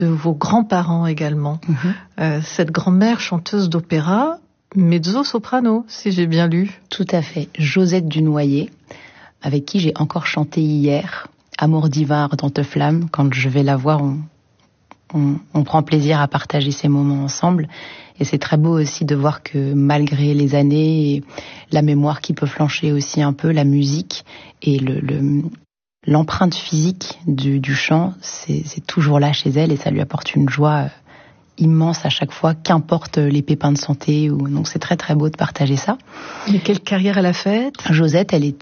de vos grands-parents également. Cette grand-mère chanteuse d'opéra, mezzo-soprano, si j'ai bien lu. Tout à fait. Josette Dunoyer, avec qui j'ai encore chanté hier. Amour divin, ardente flamme. Quand je vais la voir, on prend plaisir à partager ces moments ensemble. Et c'est très beau aussi de voir que malgré les années et la mémoire qui peut flancher aussi un peu, la musique et l'empreinte physique du chant, c'est toujours là chez elle et ça lui apporte une joie immense à chaque fois, qu'importe les pépins de santé. Donc c'est très très beau de partager ça. Et quelle carrière elle a faite ? Josette, elle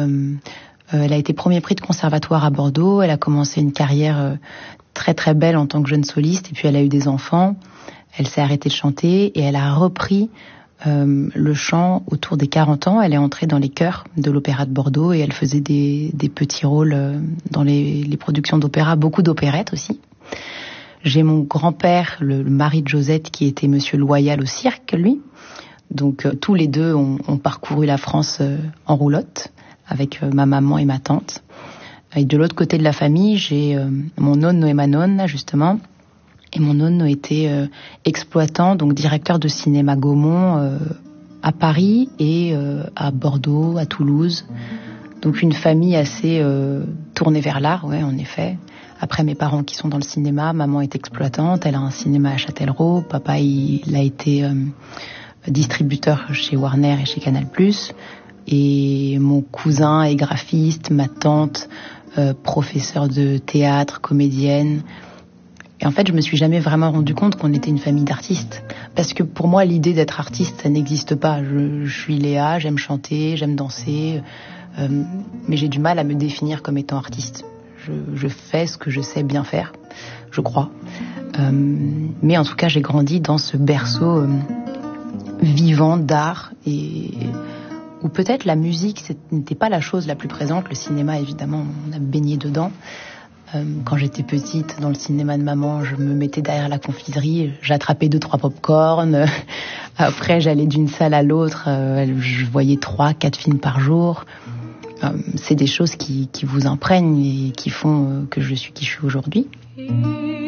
a été premier prix de conservatoire à Bordeaux. Elle a commencé une carrière très très belle en tant que jeune soliste et puis elle a eu des enfants. Elle s'est arrêtée de chanter et elle a repris le chant autour des 40 ans. Elle est entrée dans les chœurs de l'Opéra de Bordeaux et elle faisait des petits rôles dans les productions d'opéra, beaucoup d'opérettes aussi. J'ai mon grand-père, le mari de Josette, qui était monsieur Loyal au cirque, lui. Donc tous les deux ont parcouru la France en roulotte avec ma maman et ma tante. Et de l'autre côté de la famille, j'ai mon nonno et ma nonna, justement. Et mon nonno était exploitant, donc directeur de cinéma Gaumont à Paris et à Bordeaux, à Toulouse. Donc une famille assez tournée vers l'art, ouais, en effet. Après mes parents qui sont dans le cinéma, maman est exploitante, elle a un cinéma à Châtellerault, papa il a été distributeur chez Warner et chez Canal+. Et mon cousin est graphiste, ma tante professeure de théâtre, comédienne. Et en fait, je me suis jamais vraiment rendu compte qu'on était une famille d'artistes. Parce que pour moi, l'idée d'être artiste, ça n'existe pas. Je suis Léa, j'aime chanter, j'aime danser, mais j'ai du mal à me définir comme étant artiste. Je fais ce que je sais bien faire, je crois. Mais en tout cas, j'ai grandi dans ce berceau vivant d'art et où peut-être la musique n'était pas la chose la plus présente. Le cinéma, évidemment, on a baigné dedans. Quand j'étais petite, dans le cinéma de maman, je me mettais derrière la confiserie, j'attrapais 2-3 pop-corn. Après, j'allais d'une salle à l'autre, je voyais 3-4 films par jour. C'est des choses qui vous imprègnent et qui font que je suis qui je suis aujourd'hui.